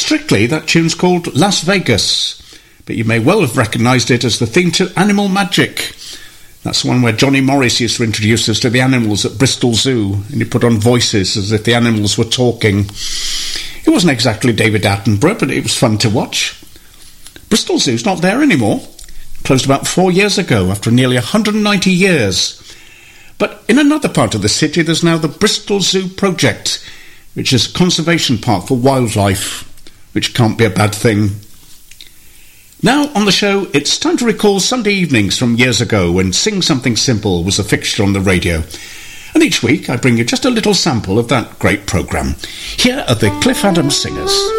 Strictly, that tune's called Las Vegas, but you may well have recognised it as the theme to Animal Magic. That's the one where Johnny Morris used to introduce us to the animals at Bristol Zoo, and he put on voices as if the animals were talking. It wasn't exactly David Attenborough, but it was fun to watch. Bristol Zoo's not there anymore. Closed about 4 years ago, after nearly 190 years. But in another part of the city, there's now the Bristol Zoo Project, which is a conservation park for wildlife, which can't be a bad thing. Now on the show, it's time to recall Sunday evenings from years ago when Sing Something Simple was a fixture on the radio. And each week I bring you just a little sample of that great programme. Here are the Cliff Adams Singers.